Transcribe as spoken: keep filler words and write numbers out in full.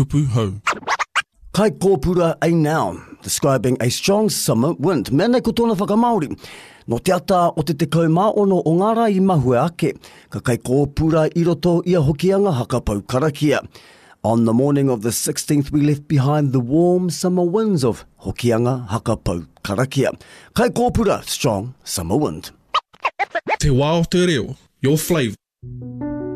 tupu hau. Kai kōpura a noun, describing a strong summer wind. Mea nei ko tōna whakamauri. No te ata o te te kaumāono o ngara I mahue ake, ka kai kōpura I roto ia hokianga hakapau karakia. On the morning of the sixteenth, we left behind the warm summer winds of hokianga hakapau karakia. Kai kōpura, strong summer wind. Te wao te reo, your flavour.